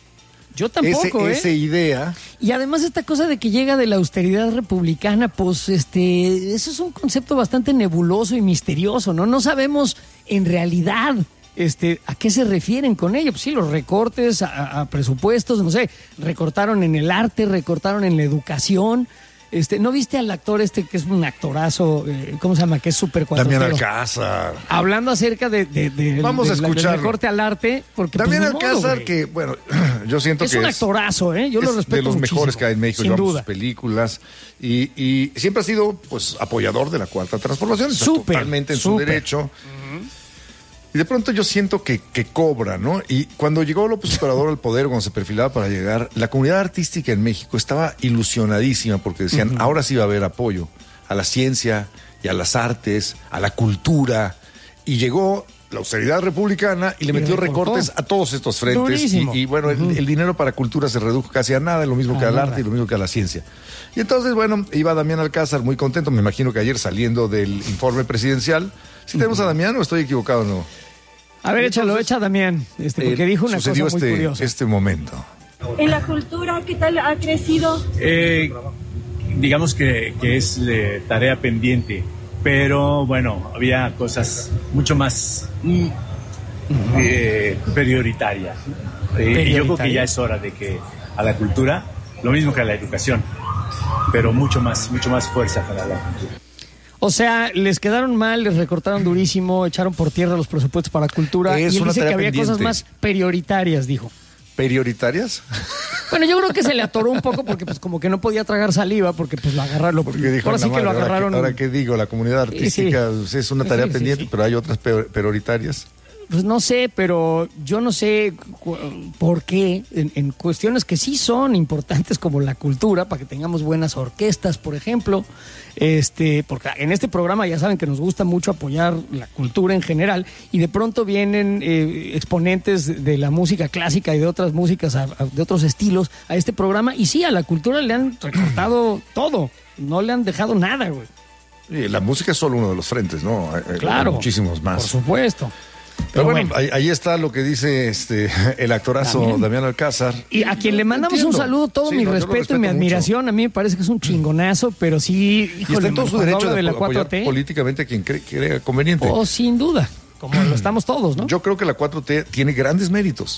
Yo tampoco, ese, ¿eh? esa idea. Y además esta cosa de que llega de la austeridad republicana, pues este, eso es un concepto bastante nebuloso y misterioso, ¿no? No sabemos en realidad este, a qué se refieren con ello. Pues sí, los recortes a, a presupuestos, no sé, recortaron en el arte, recortaron en la educación. Este, ¿no viste al actor este que es un actorazo, eh, ¿cómo se llama? Que es súper cuatrotero. Damián Alcázar. Hablando acerca de, de, de Vamos de, a de, del escucharlo. recorte al arte, porque Damián pues, ni modo, Alcázar, güey. que, bueno, yo siento Es que un es... actorazo, ¿eh? Yo lo es respeto de los muchísimo, mejores que hay en México, sin yo amo duda. sus películas y, y siempre ha sido pues apoyador de la Cuarta Transformación, está Súper, totalmente en súper. su derecho. Y de pronto yo siento que, que cobra, ¿no? Y cuando llegó López Obrador al poder, cuando se perfilaba para llegar, la comunidad artística en México estaba ilusionadísima porque decían, Ujú. ahora sí va a haber apoyo a la ciencia y a las artes, a la cultura. Y llegó la austeridad republicana y le Y metió recortó. recortes a todos estos frentes. Durísimo. Y, y bueno, el, el dinero para cultura se redujo casi a nada, lo mismo A que al nada. arte y lo mismo que a la ciencia. Y entonces, bueno, iba Damián Alcázar muy contento, me imagino que ayer saliendo del informe presidencial. ¿Sí tenemos a Damián o estoy equivocado o no? A ver, échalo, echa Damián, este, porque Eh, dijo una cosa sucedió muy este, curiosa. este momento. En la cultura, ¿qué tal ha crecido? Eh, digamos que, que es eh, tarea pendiente, pero bueno, había cosas mucho más mm, eh, prioritarias. Eh, y yo creo que ya es hora de que a la cultura, lo mismo que a la educación, pero mucho más, mucho más fuerza para la cultura. O sea, les quedaron mal, les recortaron durísimo, echaron por tierra los presupuestos para cultura. Es y él una dice que tarea había pendiente. cosas más prioritarias, dijo. ¿Prioritarias? Bueno, yo creo que se le atoró un poco porque pues como que no podía tragar saliva porque pues lo agarraron. Porque dijo, ahora sí "La que lo madre, agarraron. Ahora, que, ahora que digo, la comunidad Sí, artística pues, es una tarea Sí, sí, pendiente, sí. pero hay otras peor- prioritarias. Pues no sé, pero yo no sé cu- por qué en, en cuestiones que sí son importantes como la cultura, para que tengamos buenas orquestas, por ejemplo, este, porque en este programa ya saben que nos gusta mucho apoyar la cultura en general y de pronto vienen eh, exponentes de la música clásica y de otras músicas, a- a- de otros estilos a este programa y sí, a la cultura le han recortado todo, no le han dejado nada, güey. Y la música es solo uno de los frentes, ¿no? Hay- hay Claro, muchísimos más. por supuesto. Pero, Pero bueno, bueno. Ahí, ahí está lo que dice este el actorazo Damián. Damián, Alcázar. Y a quien le mandamos Entiendo. un saludo, todo Sí, mi no, yo lo respeto y mi respeto admiración. A mí me parece que es un chingonazo, pero sí, Y híjole, está en todo su cuando derecho habla de, de la apoyar cuatro T. políticamente a quien cree, crea conveniente. Oh, sin duda, como lo estamos todos, ¿no? Yo creo que la cuatro T tiene grandes méritos.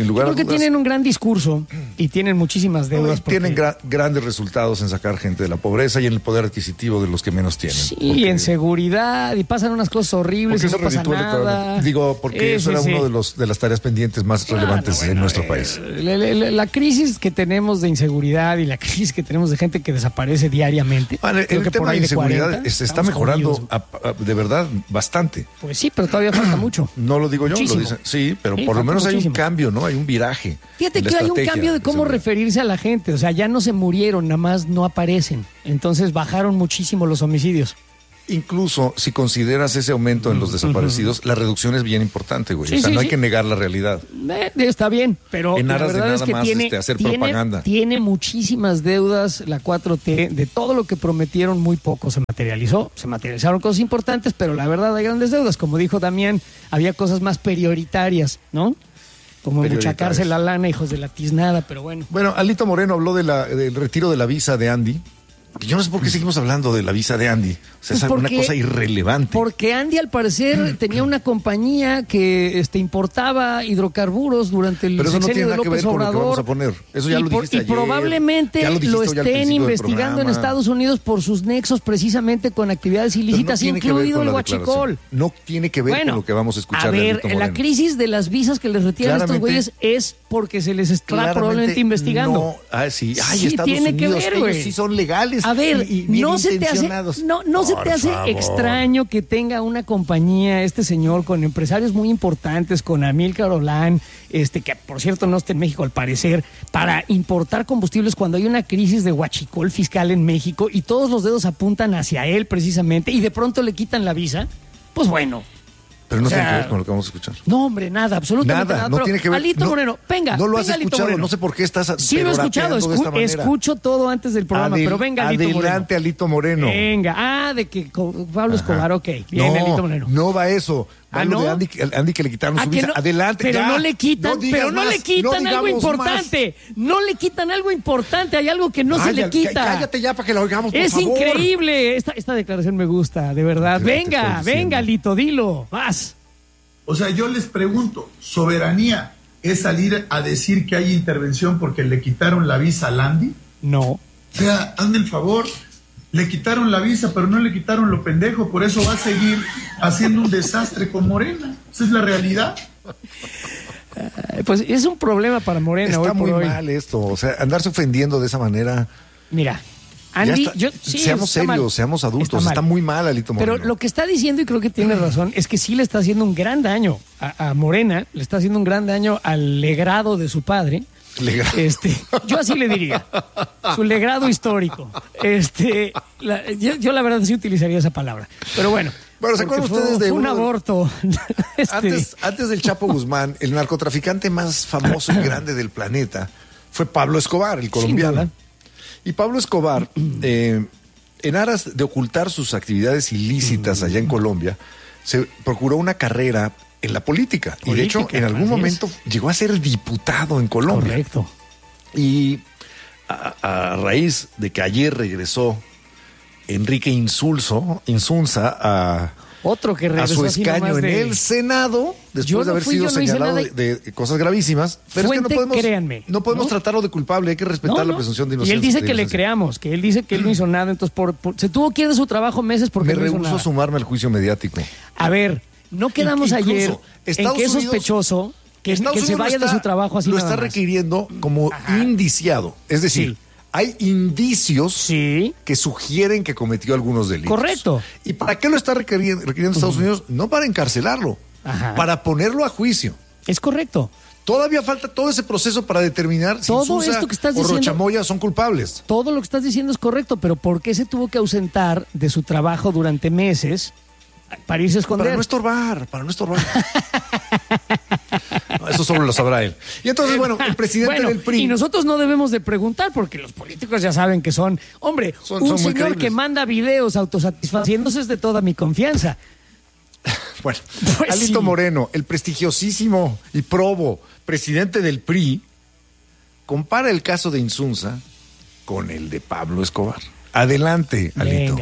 sin lugar Yo a creo dudas. que tienen un gran discurso y tienen muchísimas deudas. No, tienen porque... gra- grandes resultados en sacar gente de la pobreza y en el poder adquisitivo de los que menos tienen. Sí, porque... en seguridad, y pasan unas cosas horribles y no pasa nada. Digo, porque Eh, eso sí, era sí. uno de los de las tareas pendientes más Claro, relevantes bueno, en nuestro eh, país. La, la- la- la crisis que tenemos de inseguridad y la crisis que tenemos de gente que desaparece diariamente. Bueno, creo el que por tema ahí de de inseguridad cuarenta, se está estamos mejorando jodidos. a- a- de verdad bastante. Pues sí, pero todavía falta mucho. No lo digo yo, Muchísimo. lo dicen. Sí, pero Sí, por lo falta menos hay un muchísimo. cambio, ¿no? Hay un viraje. Fíjate en la que hay un estrategia cambio de cómo seguridad. referirse a la gente. O sea, ya no se murieron, nada más no aparecen. Entonces bajaron muchísimo los homicidios. Incluso si consideras ese aumento en los desaparecidos, la reducción es bien importante, güey. Sí, o sea, sí, no hay sí. que negar la realidad. Eh, está bien, pero En la aras de verdad es nada que más, tiene, este, hacer tiene, propaganda. tiene muchísimas deudas la cuatro T. De todo lo que prometieron, muy poco se materializó. Se materializaron cosas importantes, pero la verdad hay grandes deudas. Como dijo Damián, había cosas más prioritarias, ¿no? Como Prioritarias. muchacarse la lana, hijos de la tiznada, pero bueno. Bueno, Alito Moreno habló de la, del retiro de la visa de Andy. Yo no sé por qué seguimos hablando de la visa de Andy. O sea, es Pues una porque- cosa irrelevante. Porque Andy, al parecer, tenía una compañía que este, importaba hidrocarburos durante el Pero eso no sexenio tiene de nada que López ver con lo que Obrador. vamos a poner. Eso ya y lo por- dijiste y ayer. probablemente Ya lo lo, dijiste hoy al estén principio del investigando en programa. Estados Unidos por sus nexos precisamente con actividades Pero no ilícitas, tiene que ver incluido con el la huachicol. declaración. No tiene que ver Bueno, con lo que vamos a escuchar a de ver, Alito la Moreno. crisis de las visas que les retiran a estos Claramente- güeyes es porque se les está Claramente probablemente investigando. No, ah, sí, ay, Sí, Estados tiene que Unidos, ver, ellos güey. sí son legales. A ver, y, y bien no se te hace, intencionados. no, no se Por te hace favor. extraño que tenga una compañía, este señor, con empresarios muy importantes, con Amílcar Olán, este, que por cierto no está en México al parecer, para importar combustibles cuando hay una crisis de huachicol fiscal en México y todos los dedos apuntan hacia él precisamente y de pronto le quitan la visa? Pues bueno. Pero no O sea, tiene que ver con lo que vamos a escuchar. No, hombre, nada, absolutamente Nada, nada. no pero tiene que ver. Alito no, Moreno, venga. No lo has venga, Alito escuchado, Moreno. no sé por qué estás Sí lo he escuchado, perorateando de esta escu- manera. escucho todo antes del programa, Adel- pero venga, Alito Moreno. Adelante, Alito Moreno. Venga, ah, de que co- Pablo Ajá. Escobar, ok. Bien, no, Alito Moreno. no va eso. Va ¿Ah, lo no? de Andy, Andy que le quitaron Ah, su que visa. no- Adelante, pero ya. no le quitan, digas pero no más, le quitan no algo digamos importante. No le quitan algo importante. Hay algo que no Ay, se le ya, quita. cállate ya para que lo oigamos, por Es favor. increíble. Esta, esta declaración me gusta, de verdad. Te- te Venga, estoy diciendo. venga, Alito, dilo. Vas. O sea, yo les pregunto, ¿soberanía es salir a decir que hay intervención porque le quitaron la visa a Landy? No. O sea, hazme el favor, le quitaron la visa, pero no le quitaron lo pendejo, por eso va a seguir haciendo un desastre con Morena. Esa es la realidad. Eh, Pues es un problema para Morena hoy Está por muy hoy. mal esto. O sea, andarse ofendiendo de esa manera. Mira, Ya Andy, está- yo, sí, seamos está mal. serios, seamos adultos. Está Está, mal. muy mal, Alito Moreno. Pero lo que está diciendo, y creo que tiene razón, es que sí le está haciendo un gran daño a, a Morena, le está haciendo un gran daño al legrado de su padre. Legrado. Este, yo así le diría, su legrado histórico. Este, la- yo, yo la verdad sí utilizaría esa palabra. Pero bueno. Bueno, ¿se porque acuerdan fue- ustedes de fue un uno de- aborto? Este, Antes, antes del Chapo Guzmán, el narcotraficante más famoso y grande del planeta fue Pablo Escobar, el colombiano. duda. Y Pablo Escobar, eh, en aras de ocultar sus actividades ilícitas allá en Colombia, se procuró una carrera en la política. Y de hecho, Política, en algún así momento llegó a ser diputado en Colombia. Correcto. Y a, a raíz de que ayer regresó Enrique Insulso, Insunza a, Otro que a regresó su así escaño nomás en de- el Senado, Yo después no de haber fui, sido yo no hice señalado nada. de, de cosas gravísimas. Pero Fuente, es que no podemos, créanme, no podemos ¿no? tratarlo de culpable, hay que respetar No, la no. presunción de Y inocencia. él dice de que le inocencia. creamos, que él dice que él no hizo nada, entonces por, por- se tuvo que ir de su trabajo meses porque Me no hizo rehúso nada. a sumarme al juicio mediático. A ver, no quedamos Incluso, ayer en Estados que es Unidos- sospechoso que, Estados que se Unidos lo vaya de está- su trabajo así Lo nada está más. requiriendo como indiciado. Es decir, Sí. hay indicios que sugieren que cometió algunos delitos. Correcto. ¿Y para qué lo está requiriendo, requiriendo Estados Unidos? No para encarcelarlo, Ajá. para ponerlo a juicio. Es correcto. Todavía falta todo ese proceso para determinar si Todo Sousa esto que estás o diciendo- Rochamoya son culpables. Todo lo que estás diciendo es correcto, pero ¿por qué se tuvo que ausentar de su trabajo durante meses para irse a esconder? Para no estorbar, para no estorbar. No, eso solo lo sabrá él. Y entonces, bueno, el presidente Bueno, del P R I... y nosotros no debemos de preguntar porque los políticos ya saben que son, hombre, Son- un son muy señor creíbles. que manda videos autosatisfaciéndose es de toda mi confianza. Bueno, Pues Alito sí. Moreno, el prestigiosísimo y probo presidente del P R I, compara el caso de Insunza con el de Pablo Escobar. Adelante, Alito. Venga.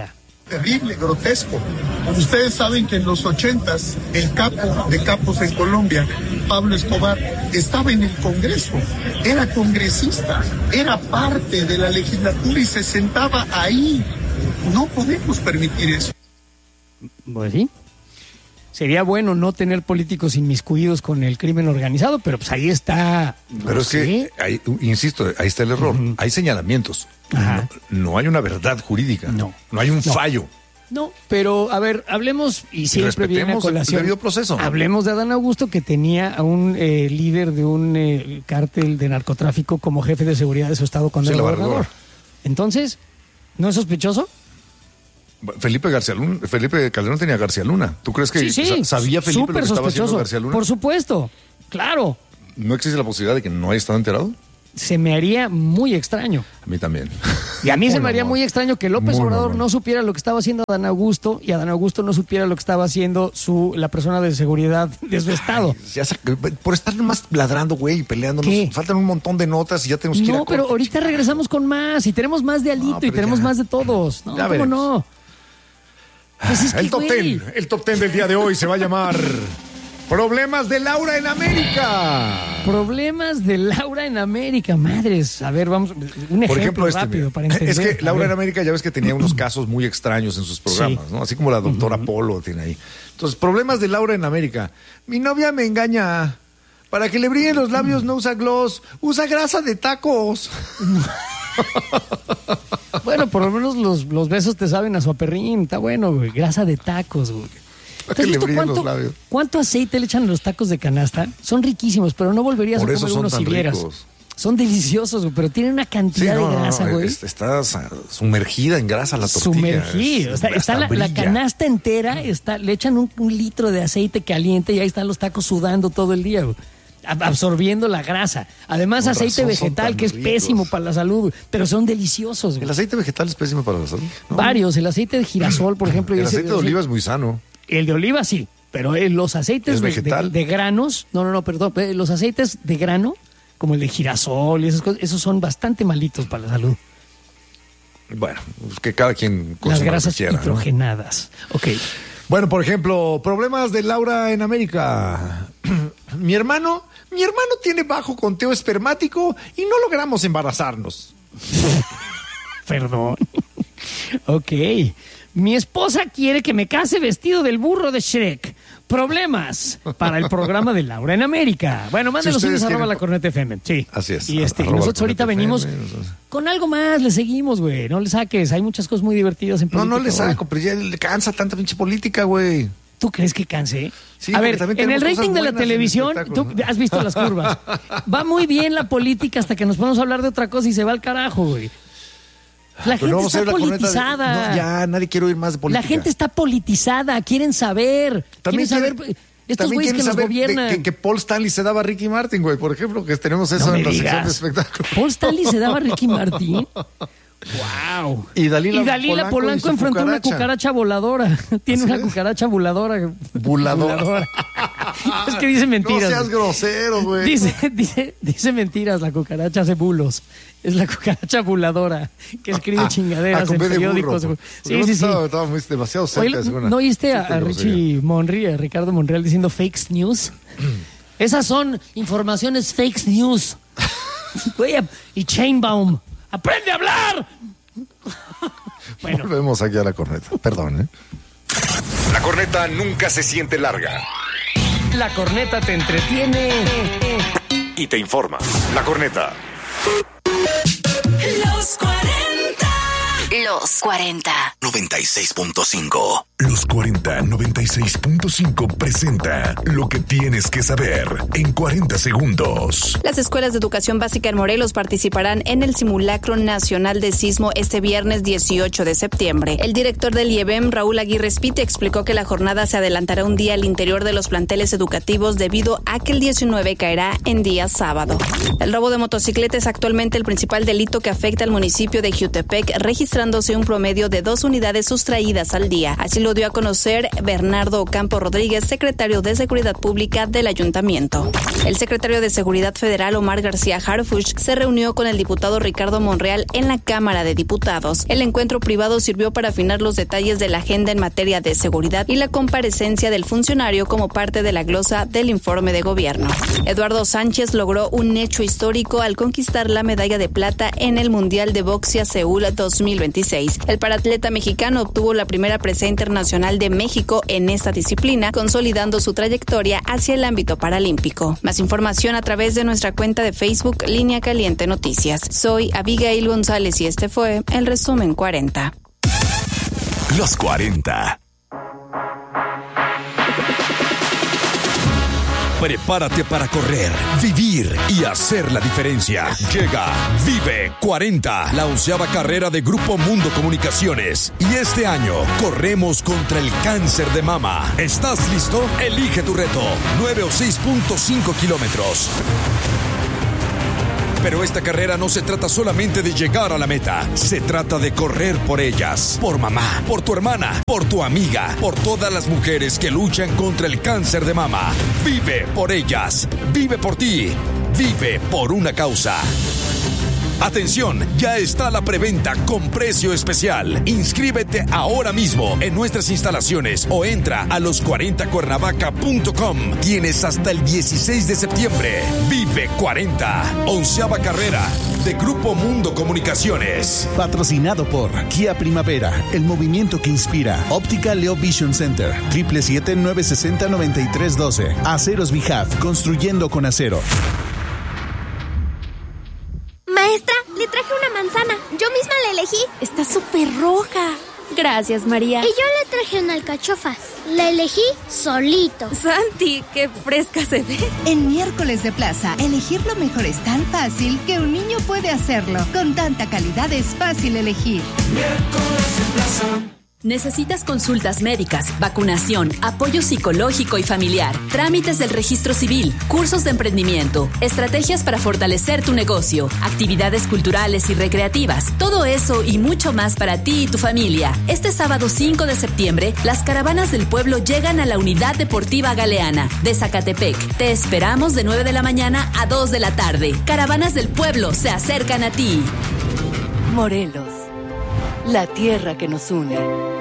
terrible, grotesco. Ustedes saben que en los ochentas, el capo de capos en Colombia, Pablo Escobar, estaba en el Congreso, era congresista, era parte de la legislatura y se sentaba ahí. No podemos permitir eso. Pues sí. Sería bueno no tener políticos inmiscuidos con el crimen organizado, pero pues ahí está. Pero no es sé. que, ahí, insisto, ahí está el error. Uh-huh. Hay señalamientos. No, no hay una verdad jurídica. No. No hay un no. fallo. No, pero a ver, hablemos y siempre y viene a colación. El debido proceso. Hablemos de Adán Augusto, que tenía a un eh, líder de un eh, cártel de narcotráfico como jefe de seguridad de su estado cuando sí, era gobernador. Entonces, ¿no es sospechoso? Felipe García Luna, Felipe Calderón tenía a García Luna. ¿Tú crees que sí, sí, sabía Felipe lo que estaba haciendo García Luna? Por supuesto, claro. ¿No existe la posibilidad de que no haya estado enterado? Se me haría muy extraño. A mí también. Y a mí se me haría muy extraño que López muy Obrador no supiera lo que estaba haciendo Adán Augusto y Adán Augusto no supiera lo que estaba haciendo su la persona de seguridad de su estado. Ay, ya, por estar nomás ladrando, güey, y peleándonos. ¿Qué? Faltan un montón de notas y ya tenemos que ir a No, pero corte. Ahorita regresamos con más y tenemos más de Alito no, y tenemos ya. más de todos. No, ya ¿cómo no? Pues es que, el top güey. ten, el top ten del día de hoy se va a llamar Problemas de Laura en América. Problemas de Laura en América, madres. A ver, vamos, un ejemplo Por ejemplo, este, rápido mira, para entender. Es que Laura en América ya ves que tenía unos casos muy extraños en sus programas, sí. ¿no? Así como la doctora uh-huh. Polo tiene ahí. Entonces, Problemas de Laura en América. Mi novia me engaña. Para que le brillen los labios no usa gloss, usa grasa de tacos. Bueno, por lo menos los, los besos te saben a su aperrín. Está bueno, güey. Grasa de tacos, güey. ¿Te has visto cuánto, cuánto aceite le echan a los tacos de canasta? Son riquísimos, pero no volverías por a comer unos si vieras. Ricos. Son deliciosos, güey, pero tienen una cantidad sí, no, de grasa, güey. No, está sumergida en grasa la tortilla. Sumergida. Está, está la, la canasta entera, está, le echan un, un litro de aceite caliente y ahí están los tacos sudando todo el día, güey. Absorbiendo la grasa. Además, Con aceite vegetal, que es ricos. Pésimo para la salud, pero son deliciosos. Güey. ¿El aceite vegetal es pésimo para la salud? No. Varios. El aceite de girasol, por ejemplo. El aceite de oliva es muy sano. El de oliva sí, pero los aceites de, de, de granos, no, no, no, perdón, los aceites de grano, como el de girasol y esas cosas, esos son bastante malitos para la salud. Bueno, pues que cada quien consuma las grasas quiera, hidrogenadas. ¿No? Ok. Bueno, por ejemplo, problemas de Laura en América. Mi hermano, mi hermano tiene bajo conteo espermático y no logramos embarazarnos. Perdón. Ok. Mi esposa quiere que me case vestido del burro de Shrek. Problemas para el programa de Laura en América. Bueno, mándenos si un arroba la Corneta F M. Sí. Así es. Y este, nosotros ahorita venimos F M, con algo más. Le seguimos, güey. No le saques. Hay muchas cosas muy divertidas en política. No, no le saco, pero ya le cansa tanta pinche política, güey. ¿Tú crees que canse? Sí, a ver, en el rating de la televisión, tú has visto las curvas. Va muy bien la política hasta que nos podemos hablar de otra cosa y se va al carajo, güey. La gente no está politizada. De, no, ya, nadie quiere oír más de política. La gente está politizada, quieren saber. También quieren saber. Estos güeyes que nos gobiernan. De, que, que Paul Stanley se daba a Ricky Martin, güey, por ejemplo, que tenemos eso no en la sección de espectáculo. Paul Stanley se daba a Ricky Martin. ¡Wow! Y Dalila, y Dalila Polanco, Polanco enfrentó una cucaracha voladora. Tiene una cucaracha voladora. Voladora. Es que dice mentiras. No seas grosero, güey. Dice, dice, dice mentiras, la cucaracha hace bulos. Es la cucaracha buladora que escribe ah, chingaderas ah, en periódicos. Burro, sí, sí, sí. Estaba, estaba muy, demasiado cerca. Oye, ¿no oíste a, a Richie Monreal, a Ricardo Monreal diciendo fake news? Esas son informaciones fake news. Y Chainbaum. ¡Aprende a hablar! Bueno. Volvemos aquí a la corneta. Perdón, ¿eh? La corneta nunca se siente larga. La corneta te entretiene y te informa. La corneta. Los cuarenta. Los cuarenta. noventa y seis punto cinco. Los cuarenta noventa y seis punto cinco presenta lo que tienes que saber en cuarenta segundos. Las escuelas de educación básica en Morelos participarán en el simulacro nacional de sismo este viernes dieciocho de septiembre. El director del I E B E M, Raúl Aguirre Spite, explicó que la jornada se adelantará un día al interior de los planteles educativos debido a que el diecinueve caerá en día sábado. El robo de motocicleta es actualmente el principal delito que afecta al municipio de Jiutepec, registrándose un promedio de dos unidades sustraídas al día. Así lo lo dio a conocer Bernardo Ocampo Rodríguez, secretario de Seguridad Pública del Ayuntamiento. El secretario de Seguridad Federal, Omar García Harfuch, se reunió con el diputado Ricardo Monreal en la Cámara de Diputados. El encuentro privado sirvió para afinar los detalles de la agenda en materia de seguridad y la comparecencia del funcionario como parte de la glosa del informe de gobierno. Eduardo Sánchez logró un hecho histórico al conquistar la medalla de plata en el Mundial de Boxeo Seúl dos mil veintiséis. El paratleta mexicano obtuvo la primera presea internacional de México en esta disciplina, consolidando su trayectoria hacia el ámbito paralímpico. Más información a través de nuestra cuenta de Facebook, Línea Caliente Noticias. Soy Abigail González y este fue el resumen cuarenta. Los cuarenta. Prepárate para correr, vivir y hacer la diferencia. Llega Vive cuarenta, la onceava carrera de Grupo Mundo Comunicaciones. Y este año corremos contra el cáncer de mama. ¿Estás listo? Elige tu reto. nueve o seis punto cinco kilómetros. Pero esta carrera no se trata solamente de llegar a la meta. Se trata de correr por ellas, por mamá, por tu hermana, por tu amiga, por todas las mujeres que luchan contra el cáncer de mama. Vive por ellas, vive por ti, vive por una causa. Atención, ya está la preventa con precio especial. Inscríbete ahora mismo en nuestras instalaciones o entra a los cuarenta cuernavaca punto com. Tienes hasta el dieciséis de septiembre. Vive cuarenta, onceava carrera de Grupo Mundo Comunicaciones. Patrocinado por Kia Primavera, el movimiento que inspira. Óptica Leo Vision Center, siete siete siete, nueve seis cero, nueve tres uno dos. Aceros Bijaf, construyendo con acero. Maestra, le traje una manzana. Yo misma la elegí. Está súper roja. Gracias, María. Y yo le traje una alcachofa. La elegí solito. Santi, qué fresca se ve. En Miércoles de Plaza, elegir lo mejor es tan fácil que un niño puede hacerlo. Con tanta calidad es fácil elegir. Miércoles de Plaza. ¿Necesitas consultas médicas, vacunación, apoyo psicológico y familiar, trámites del registro civil, cursos de emprendimiento, estrategias para fortalecer tu negocio, actividades culturales y recreativas? Todo eso y mucho más para ti y tu familia. Este sábado cinco de septiembre, las caravanas del pueblo llegan a la Unidad Deportiva Galeana de Zacatepec. Te esperamos de nueve de la mañana a dos de la tarde. Caravanas del pueblo se acercan a ti. Morelos, la tierra que nos une.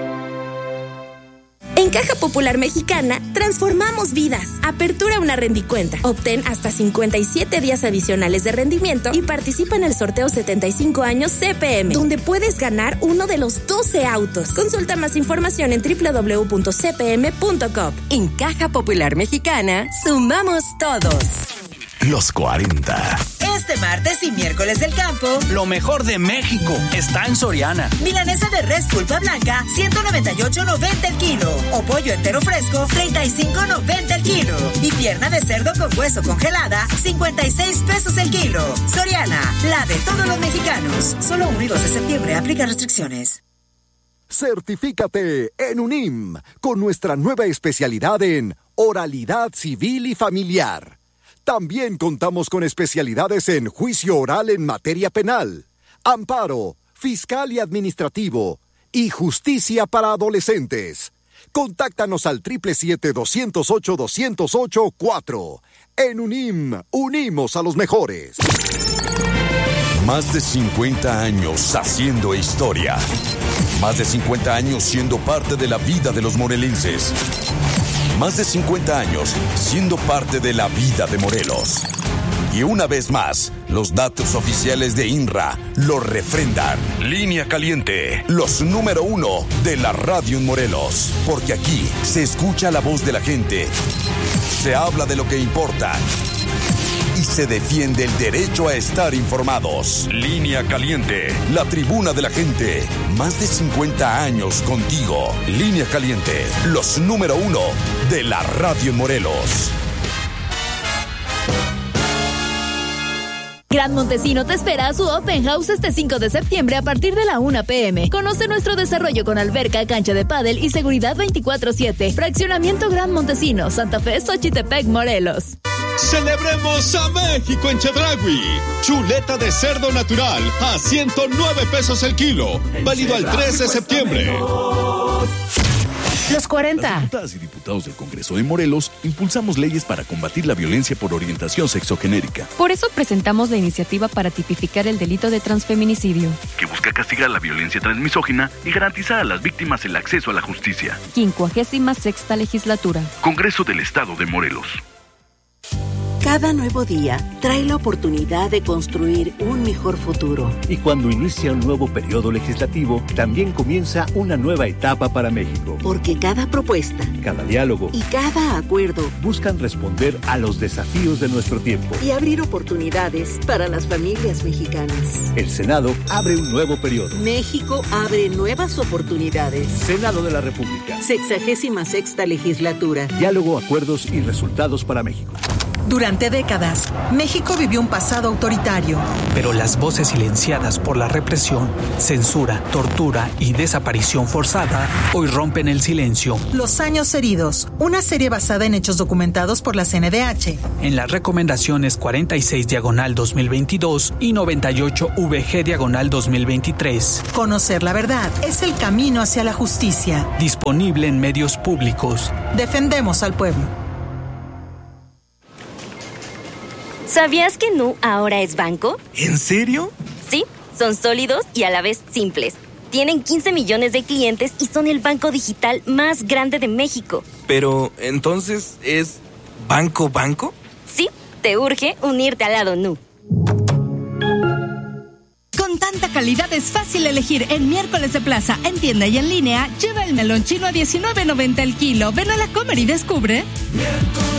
En Caja Popular Mexicana, transformamos vidas. Apertura una rendicuenta. Obtén hasta cincuenta y siete días adicionales de rendimiento y participa en el sorteo setenta y cinco años C P M, donde puedes ganar uno de los doce autos. Consulta más información en doble u doble u doble u punto c p m punto com. En Caja Popular Mexicana, sumamos todos. Los cuarenta. Este martes y miércoles del campo, lo mejor de México está en Soriana. Milanesa de res pulpa blanca, ciento noventa y ocho noventa el kilo. O pollo entero fresco, treinta y cinco noventa el kilo. Y pierna de cerdo con hueso congelada, cincuenta y seis pesos el kilo. Soriana, la de todos los mexicanos. Solo uno y dos de septiembre, aplica restricciones. Certifícate en UNIM con nuestra nueva especialidad en oralidad civil y familiar. También contamos con especialidades en juicio oral en materia penal, amparo, fiscal y administrativo y justicia para adolescentes. Contáctanos al siete siete siete, dos cero ocho, dos cero ocho cuatro. En UNIM, unimos a los mejores. Más de cincuenta años haciendo historia. Más de cincuenta años siendo parte de la vida de los morelenses. Más de cincuenta años siendo parte de la vida de Morelos. Y una vez más, los datos oficiales de INRA lo refrendan. Línea Caliente, los número uno de la radio en Morelos. Porque aquí se escucha la voz de la gente, se habla de lo que importa y se defiende el derecho a estar informados. Línea Caliente, la tribuna de la gente. Más de cincuenta años contigo. Línea Caliente, los número uno de la radio en Morelos. Gran Montesino te espera a su Open House este cinco de septiembre a partir de la una pe eme. Conoce nuestro desarrollo con alberca, cancha de pádel y seguridad veinticuatro siete. Fraccionamiento Gran Montesino, Santa Fe, Xochitepec, Morelos. Celebremos a México en Chedraui. Chuleta de cerdo natural a ciento nueve pesos el kilo. Válido al tres de septiembre. Los cuarenta. Las diputadas y diputados del Congreso de Morelos impulsamos leyes para combatir la violencia por orientación sexogenérica. Por eso presentamos la iniciativa para tipificar el delito de transfeminicidio, que busca castigar la violencia transmisógina y garantizar a las víctimas el acceso a la justicia. quincuagésima sexta legislatura. Congreso del Estado de Morelos. Cada nuevo día trae la oportunidad de construir un mejor futuro. Y cuando inicia un nuevo periodo legislativo, también comienza una nueva etapa para México. Porque cada propuesta, cada diálogo y cada acuerdo buscan responder a los desafíos de nuestro tiempo y abrir oportunidades para las familias mexicanas. El Senado abre un nuevo periodo. México abre nuevas oportunidades. Senado de la República. Sexagésima sexta legislatura. Diálogo, acuerdos y resultados para México. Durante décadas, México vivió un pasado autoritario. Pero las voces silenciadas por la represión, censura, tortura y desaparición forzada hoy rompen el silencio. Los años heridos, una serie basada en hechos documentados por la C N D H. En las recomendaciones cuarenta y seis diagonal dos mil veintidós y noventa y ocho V G diagonal dos mil veintitrés. Conocer la verdad es el camino hacia la justicia. Disponible en medios públicos. Defendemos al pueblo. ¿Sabías que Nu ahora es banco? ¿En serio? Sí, son sólidos y a la vez simples. Tienen quince millones de clientes y son el banco digital más grande de México. Pero, ¿entonces es banco banco? Sí, te urge unirte al lado Nu. Con tanta calidad es fácil elegir en miércoles de plaza, en tienda y en línea. Lleva el melón chino a diecinueve noventa el kilo. Ven a la Comer y descubre. Miércoles